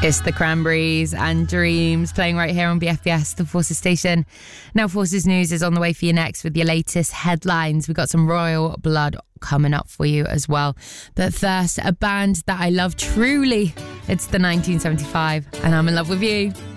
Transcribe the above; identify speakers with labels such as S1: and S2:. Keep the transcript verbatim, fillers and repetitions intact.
S1: It's the Cranberries and Dreams playing right here on B F B S, the Forces station. Now Forces News is on the way for you next with your latest headlines. We've got some Royal Blood coming up for you as well. But first, a band that I love truly. It's the nineteen seventy-five, and I'm in love with you.